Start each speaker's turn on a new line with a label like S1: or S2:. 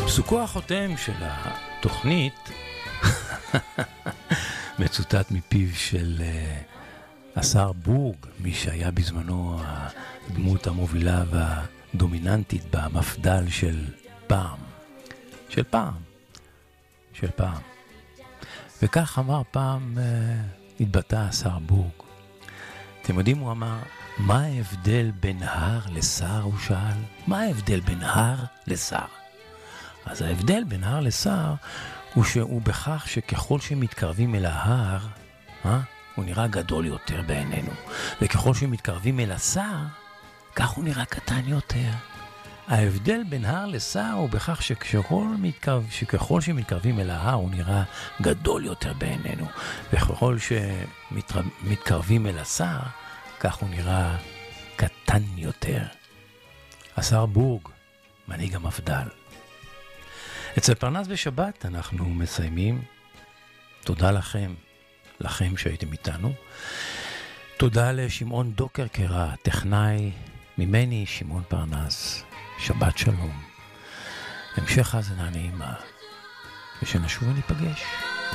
S1: פסוקו החותם של התוכנית מצוטט מפיו של השר בורג, מי שהיה בזמנו הדמות המובילה והדומיננטית במפדל של פעם. וכך אמר פעם, התבטא השר בורג. אתם יודעים, הוא אמר, מה ההבדל בין הר לשר? הוא שאל, מה ההבדל בין הר לשר? אז ההבדל בין הר לשר הוא בכך שככל שמתקרבים אל ההר, הוא נראה גדול יותר בעינינו. וככל שמתקרבים אל השר, כך הוא נראה קטן יותר. ההבדל בין הר לשר הוא בכך שככל שמתקרבים אל ההר, הוא נראה גדול יותר בעינינו. וככל שמתקרבים אל השר, כך הוא נראה קטן יותר. השר בורג, מנהיג המפדל. אצל פרנס בשבת אנחנו מסיימים. תודה לכם שהייתם איתנו. תודה לשמעון דוקרקר, הטכנאי, ממני שמעון פרנס. שבת שלום. המשך האזנה נעימה, ושנשוב וניפגש.